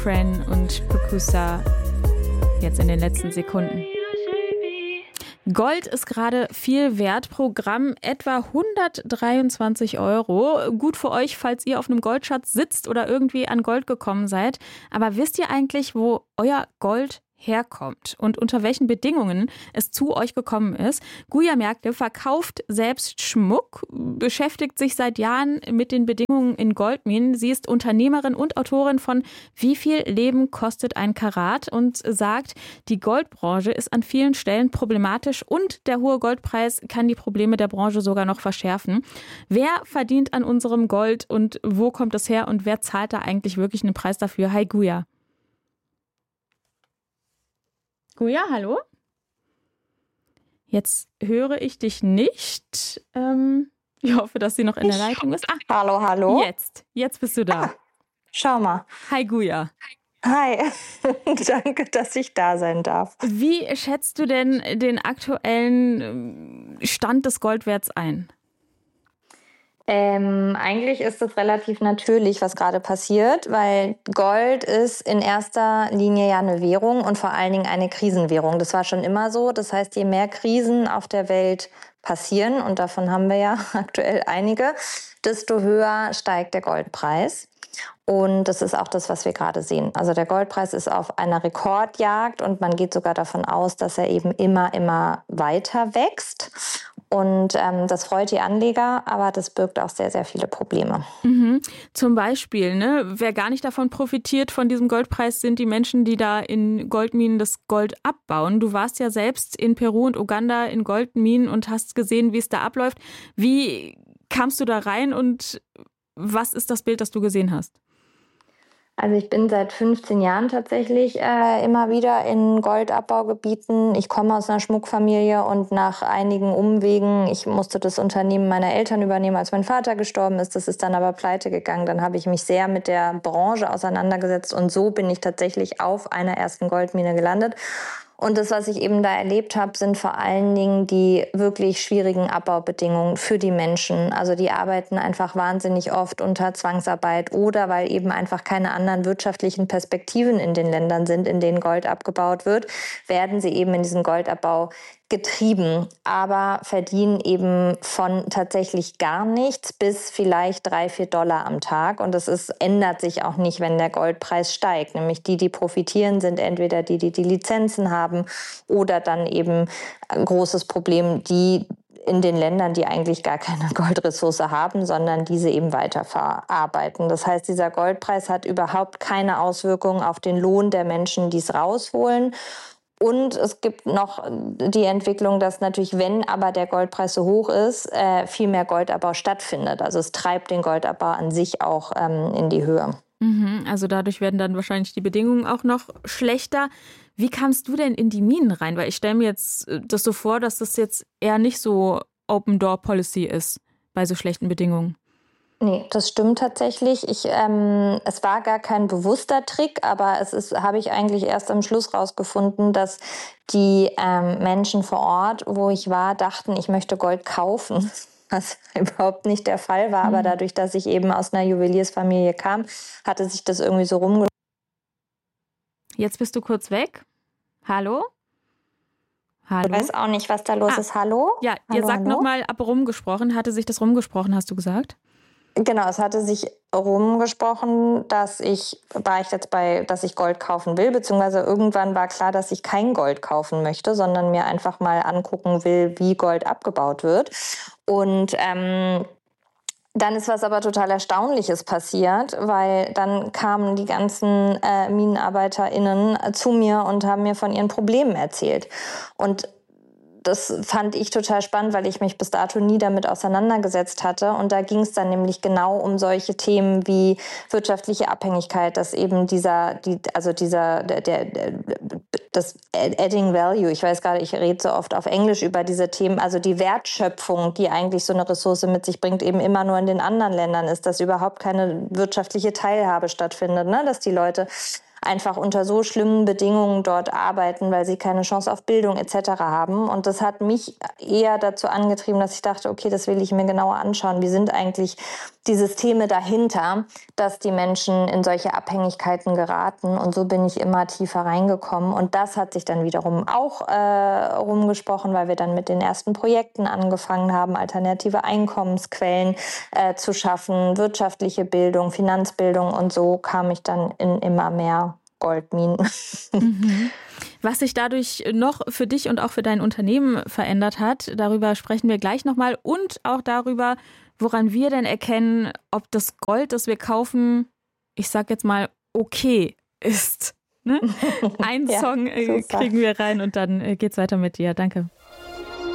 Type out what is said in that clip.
Pren und Pukusa jetzt in den letzten Sekunden. Gold ist gerade viel wert, pro Gramm etwa 123 €. Gut für euch, falls ihr auf einem Goldschatz sitzt oder irgendwie an Gold gekommen seid. Aber wisst ihr eigentlich, wo euer Gold herkommt und unter welchen Bedingungen es zu euch gekommen ist? Guya Märkte verkauft selbst Schmuck, beschäftigt sich seit Jahren mit den Bedingungen in Goldminen. Sie ist Unternehmerin und Autorin von Wie viel Leben kostet ein Karat und sagt, die Goldbranche ist an vielen Stellen problematisch und der hohe Goldpreis kann die Probleme der Branche sogar noch verschärfen. Wer verdient an unserem Gold und wo kommt es her und wer zahlt da eigentlich wirklich einen Preis dafür? Hi Guya. Guya, hallo? Jetzt höre ich dich nicht. Ich hoffe, dass sie noch in der Leitung ist. Hallo. Jetzt bist du da. Schau mal. Hi Guya. Hi, danke, dass ich da sein darf. Wie schätzt du denn den aktuellen Stand des Goldwerts ein? Eigentlich ist es relativ natürlich, was gerade passiert, weil Gold ist in erster Linie ja eine Währung und vor allen Dingen eine Krisenwährung. Das war schon immer so. Das heißt, je mehr Krisen auf der Welt passieren, und davon haben wir ja aktuell einige, desto höher steigt der Goldpreis. Und das ist auch das, was wir gerade sehen. Also der Goldpreis ist auf einer Rekordjagd und man geht sogar davon aus, dass er eben immer weiter wächst. Und das freut die Anleger, aber das birgt auch sehr, sehr viele Probleme. Zum Beispiel, wer gar nicht davon profitiert, von diesem Goldpreis, sind die Menschen, die da in Goldminen das Gold abbauen. Du warst ja selbst in Peru und Uganda in Goldminen und hast gesehen, wie es da abläuft. Wie kamst du da rein und was ist das Bild, das du gesehen hast? Also ich bin seit 15 Jahren tatsächlich immer wieder in Goldabbaugebieten. Ich komme aus einer Schmuckfamilie und nach einigen Umwegen, ich musste das Unternehmen meiner Eltern übernehmen, als mein Vater gestorben ist. Das ist dann aber pleite gegangen. Dann habe ich mich sehr mit der Branche auseinandergesetzt und so bin ich tatsächlich auf einer ersten Goldmine gelandet. Und das, was ich eben da erlebt habe, sind vor allen Dingen die wirklich schwierigen Abbaubedingungen für die Menschen. Also die arbeiten einfach wahnsinnig oft unter Zwangsarbeit oder weil eben einfach keine anderen wirtschaftlichen Perspektiven in den Ländern sind, in denen Gold abgebaut wird, werden sie eben in diesen Goldabbau getrieben, aber verdienen eben von tatsächlich gar nichts bis vielleicht $3-4 am Tag. Und das ändert sich auch nicht, wenn der Goldpreis steigt. Nämlich die profitieren, sind entweder die Lizenzen haben oder dann eben ein großes Problem, die in den Ländern, die eigentlich gar keine Goldressource haben, sondern diese eben weiterverarbeiten. Das heißt, dieser Goldpreis hat überhaupt keine Auswirkungen auf den Lohn der Menschen, die es rausholen. Und es gibt noch die Entwicklung, dass natürlich, wenn aber der Goldpreis so hoch ist, viel mehr Goldabbau stattfindet. Also es treibt den Goldabbau an sich auch in die Höhe. Also dadurch werden dann wahrscheinlich die Bedingungen auch noch schlechter. Wie kamst du denn in die Minen rein? Weil ich stelle mir jetzt das so vor, dass das jetzt eher nicht so Open-Door-Policy ist bei so schlechten Bedingungen. Nee, das stimmt tatsächlich. Es war gar kein bewusster Trick, aber habe ich eigentlich erst am Schluss rausgefunden, dass die Menschen vor Ort, wo ich war, dachten, ich möchte Gold kaufen, was überhaupt nicht der Fall war. Aber dadurch, dass ich eben aus einer Juweliersfamilie kam, hatte sich das irgendwie so rumgesprochen. Jetzt bist du kurz weg. Hallo? Ich weiß auch nicht, was da los ist. Hallo? Ja, ihr sagt nochmal, ab rumgesprochen. Hatte sich das rumgesprochen, hast du gesagt? Genau, es hatte sich rumgesprochen, dass ich Gold kaufen will, beziehungsweise irgendwann war klar, dass ich kein Gold kaufen möchte, sondern mir einfach mal angucken will, wie Gold abgebaut wird. Und dann ist was aber total Erstaunliches passiert, weil dann kamen die ganzen MinenarbeiterInnen zu mir und haben mir von ihren Problemen erzählt. Und das fand ich total spannend, weil ich mich bis dato nie damit auseinandergesetzt hatte. Und da ging es dann nämlich genau um solche Themen wie wirtschaftliche Abhängigkeit, dass eben das Adding Value, ich weiß gerade, ich rede so oft auf Englisch über diese Themen, also die Wertschöpfung, die eigentlich so eine Ressource mit sich bringt, eben immer nur in den anderen Ländern ist, dass überhaupt keine wirtschaftliche Teilhabe stattfindet, ne? Dass die Leute einfach unter so schlimmen Bedingungen dort arbeiten, weil sie keine Chance auf Bildung etc. haben. Und das hat mich eher dazu angetrieben, dass ich dachte, okay, das will ich mir genauer anschauen. Wie sind eigentlich die Systeme dahinter, dass die Menschen in solche Abhängigkeiten geraten? Und so bin ich immer tiefer reingekommen. Und das hat sich dann wiederum auch rumgesprochen, weil wir dann mit den ersten Projekten angefangen haben, alternative Einkommensquellen zu schaffen, wirtschaftliche Bildung, Finanzbildung. Und so kam ich dann in immer mehr Goldminen. Mhm. Was sich dadurch noch für dich und auch für dein Unternehmen verändert hat, darüber sprechen wir gleich nochmal. Und auch darüber, woran wir denn erkennen, ob das Gold, das wir kaufen, ich sag jetzt mal, okay ist. Ne? Ein Song kriegen wir rein und dann geht's weiter mit dir. Danke.